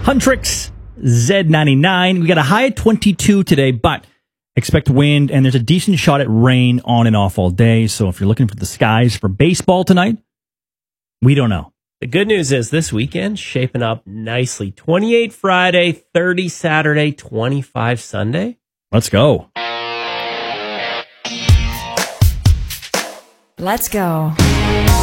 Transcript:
Huntrix Z99. We got a high at 22 today, but expect wind, and there's a decent shot at rain on and off all day. So if you're looking for the skies for baseball tonight, we don't know. The good news is this weekend shaping up nicely. 28 Friday, 30 Saturday, 25 Sunday. Let's go. Let's go.